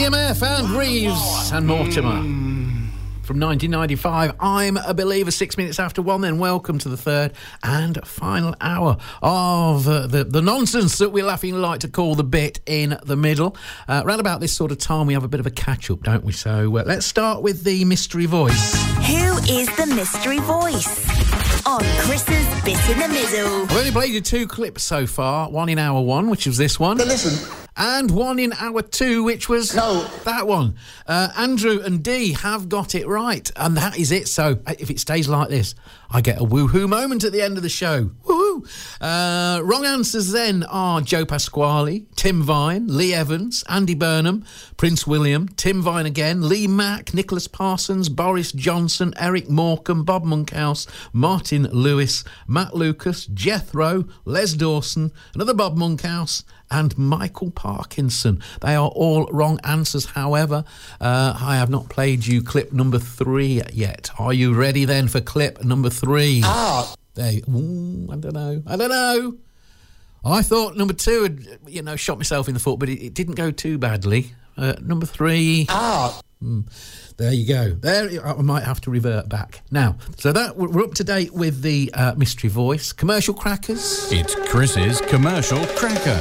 EMF and Reeves and Mortimer from 1995. I'm a Believer, 6 minutes after 1. Then welcome to the third and final hour of the nonsense that we're laughing like to call the bit in the middle. Round about this sort of time, we have a bit of a catch-up, don't we? So let's start with the mystery voice. Who is the mystery voice? On Chris's Bit in the Middle. I've only played you 2 clips so far. One in hour 1, which was this one. But listen. And one in hour 2, which was that one. Andrew and Dee have got it right. And that is it. So if it stays like this, I get a woohoo moment at the end of the show. Woohoo! Wrong answers then are Joe Pasquale, Tim Vine, Lee Evans, Andy Burnham, Prince William, Tim Vine again, Lee Mack, Nicholas Parsons, Boris Johnson, Eric Morecambe, Bob Monkhouse, Martin Lewis, Matt Lucas, Jethro, Les Dawson, another Bob Monkhouse, and Michael Parkinson. They are all wrong answers. However, I have not played you clip number 3 yet. Are you ready then for clip number 3? I don't know. I thought number 2 had, shot myself in the foot, but it didn't go too badly. Number 3. There you go. There, I might have to revert back. Now, so that we're up to date with the mystery voice. Commercial crackers. It's Chris's Commercial Cracker.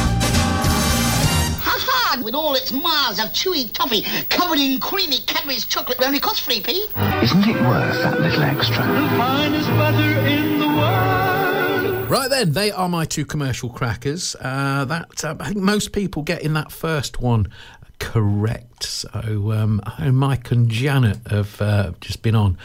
Ha-ha! With all its miles of chewy toffee covered in creamy Cadbury's chocolate, it only costs 3p. Isn't it worth that little extra? The finest butter in the world. Right then, they are my 2 commercial crackers. I think most people getting that first one correct. So Mike and Janet have just been on.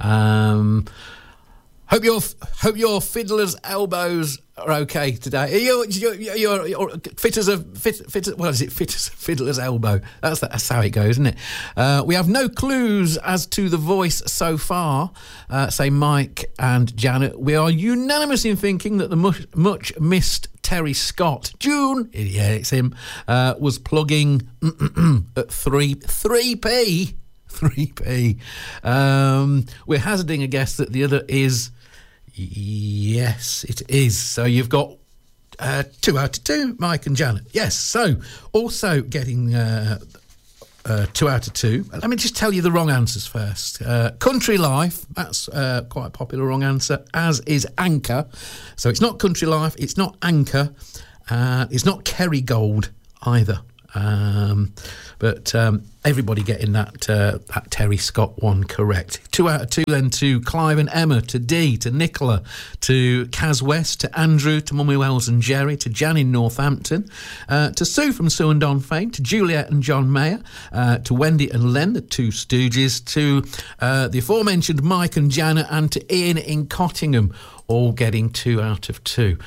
Hope your fiddler's elbows are okay today. You're fit as a what is it? Fit as a fiddler's elbow. That's how it goes, isn't it? We have no clues as to the voice so far. Say Mike and Janet. We are unanimous in thinking that the much missed Terry Scott, June, yeah, it's him, was plugging at 3p. 3p. We're hazarding a guess that the other is. Yes, it is. So you've got 2 out of 2, Mike and Janet. Yes, so also getting 2 out of 2. Let me just tell you the wrong answers first. Country Life, that's quite a popular wrong answer, as is Anchor. So it's not Country Life, it's not Anchor, it's not Kerrygold either. But everybody getting that Terry Scott one correct. 2 out of 2 then to Clive and Emma, to Dee, to Nicola, to Kaz West, to Andrew, to Mummy Wells and Jerry, to Jan in Northampton, to Sue from Sue and Don fame, to Juliet and John Mayer, to Wendy and Len, the 2 Stooges, to the aforementioned Mike and Janet, and to Ian in Cottingham, all getting 2 out of 2.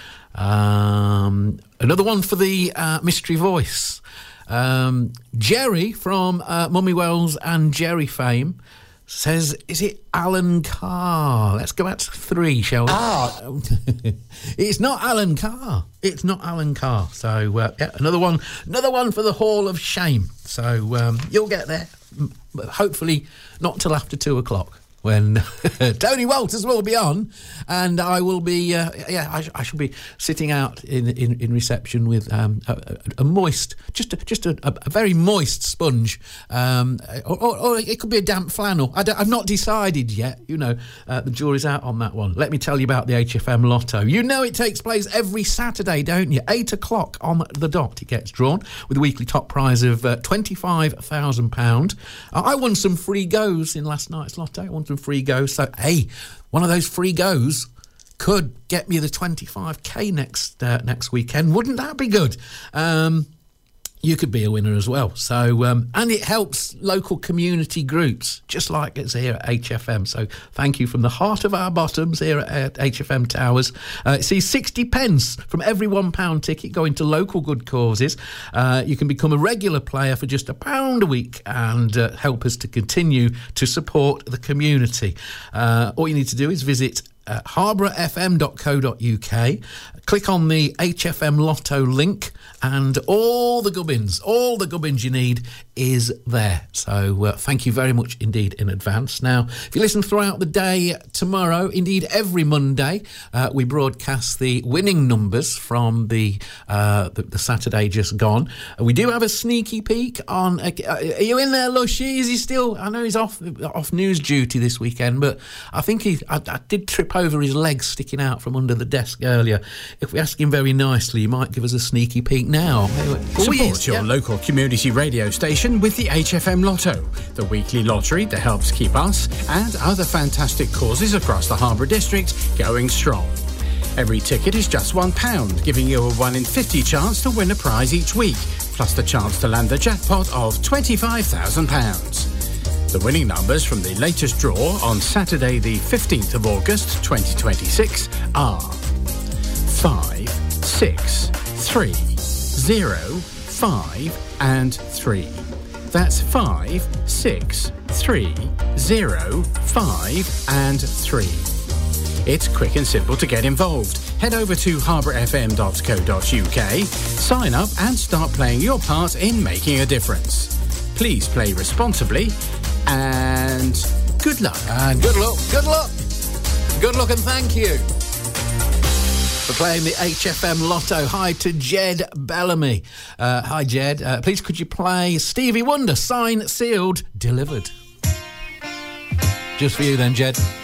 Another one for the mystery voice. Jerry from Mummy Wells and Jerry fame says, is it Alan Carr? Let's go back to 3, shall we? It's not Alan Carr. It's not Alan Carr. So, yeah, another one for the Hall of Shame. So, you'll get there. But hopefully not till after 2 o'clock. When Tony Walters will be on, and I will be, I shall be sitting out in reception with a moist, just a very moist sponge, or it could be a damp flannel. I've not decided yet. The jury's out on that one. Let me tell you about the HFM Lotto. It takes place every Saturday, don't you? 8 o'clock on the dot. It gets drawn with a weekly top prize of £25,000. I won some free goes in last night's Lotto. I won some free goes. So, hey, one of those free goes could get me the 25k next weekend. Wouldn't that be good? You could be a winner as well. So, and it helps local community groups, just like it's here at HFM. So thank you from the heart of our bottoms here at HFM Towers. See, 60 pence from every £1 ticket going to local good causes. You can become a regular player for just £1 a week and help us to continue to support the community. All you need to do is visit harbourfm.co.uk, click on the HFM Lotto link, and all the gubbins you need is there. So thank you very much indeed in advance. Now, if you listen throughout the day tomorrow, indeed every Monday, we broadcast the winning numbers from the Saturday just gone. We do have a sneaky peek on... are you in there, Lushy? Is he still... I know he's off news duty this weekend, but I think I did trip over his legs sticking out from under the desk earlier. If we ask him very nicely, he might give us a sneaky peek now. Support your local community radio station with the HFM Lotto, the weekly lottery that helps keep us and other fantastic causes across the Harbour District going strong. Every ticket is just £1, giving you a 1 in 50 chance to win a prize each week, plus the chance to land the jackpot of £25,000. The winning numbers from the latest draw on Saturday the 15th of August 2026 are 5, 6, 3, 0, 5 and 3. That's 5, 6, 3, 0, 5 and 3. It's quick and simple to get involved. Head over to harbourfm.co.uk, sign up and start playing your part in making a difference. Please play responsibly and good luck. And good luck, good luck. Good luck and thank you for playing the HFM Lotto. Hi to Jed Bellamy. Hi, Jed. Please could you play Stevie Wonder, Signed, Sealed, Delivered? Just for you then, Jed.